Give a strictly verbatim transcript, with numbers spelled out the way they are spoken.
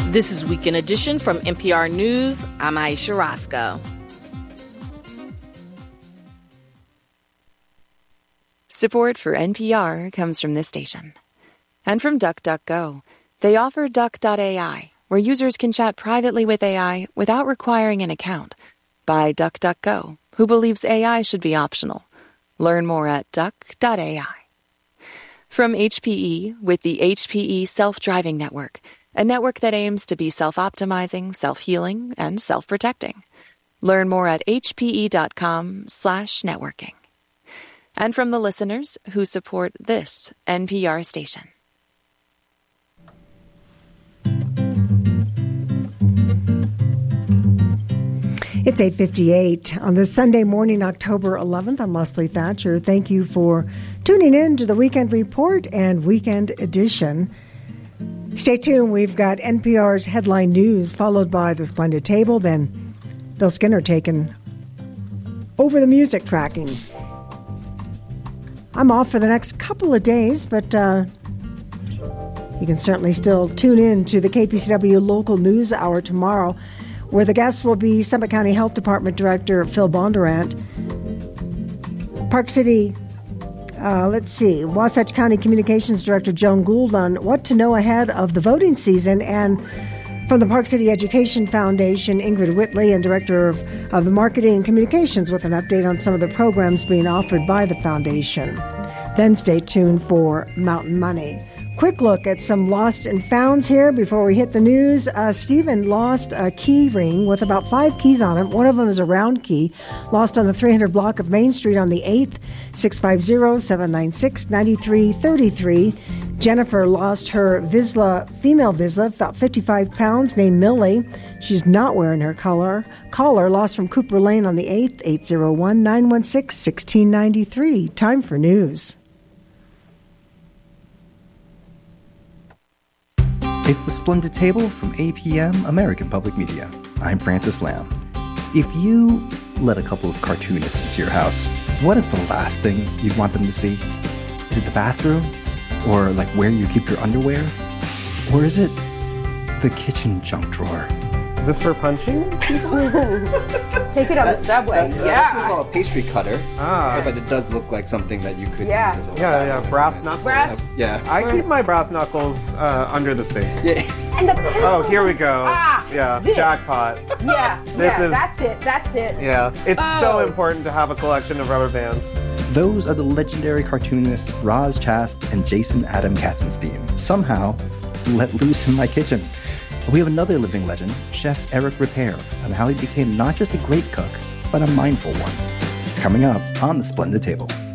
This is Weekend Edition from N P R News. I'm Aisha Roscoe. Support for N P R comes from this station. And from DuckDuckGo. They offer Duck dot A I, where users can chat privately with A I without requiring an account. By DuckDuckGo, who believes A I should be optional. Learn more at duck dot A I. From H P E, with the H P E Self-Driving Network, a network that aims to be self-optimizing, self-healing, and self-protecting. Learn more at hpe.com slash networking. And from the listeners who support this N P R station. It's eight fifty-eight on this Sunday morning, October eleventh. I'm Leslie Thatcher. Thank you for tuning in to the Weekend Report and Weekend Edition. Stay tuned. We've got N P R's headline news, followed by the Splendid Table, then Bill Skinner taking over the music tracking. I'm off for the next couple of days, but uh, you can certainly still tune in to the K P C W Local News Hour tomorrow, where the guest will be Summit County Health Department Director Phil Bondurant. Park City, uh, let's see, Wasatch County Communications Director Joan Gould on what to know ahead of the voting season. And from the Park City Education Foundation, Ingrid Whitley, and Director of, of the Marketing and Communications, with an update on some of the programs being offered by the foundation. Then stay tuned for Mountain Money. Quick look at some lost and founds here before we hit the news. Uh, Stephen lost a key ring with about five keys on it. One of them is a round key, lost on the three hundred block of Main Street on the eighth, six five zero, seven nine six, nine three three three. Jennifer lost her Vizsla, female Vizsla, about fifty-five pounds, named Millie. She's not wearing her collar. Caller lost from Cooper Lane on the eighth, eight zero one, nine one six, one six nine three. Time for news. It's the Splendid Table from A P M, American Public Media. I'm Francis Lamb. If you let a couple of cartoonists into your house, what is the last thing you'd want them to see? Is it the bathroom? Or like where you keep your underwear? Or is it the kitchen junk drawer? Is this for punching? Take it on That's, the subway. That's, uh, yeah. that's what we call a pastry cutter. Ah. But it does look like something that you could Yeah. use as a Yeah, yeah, brass knuckles. Brass. Yeah. I keep my brass knuckles uh, under the sink. Yeah. And the pencil. Oh, here we go. Ah, yeah, this. jackpot. Yeah. This yeah, is- That's it. That's it. Yeah, it's Oh. so important to have a collection of rubber bands. Those are the legendary cartoonists Roz Chast and Jason Adam Katzenstein, somehow let loose in my kitchen. We have another living legend, Chef Eric Repair, on how he became not just a great cook, but a mindful one. It's coming up on the Splendid Table.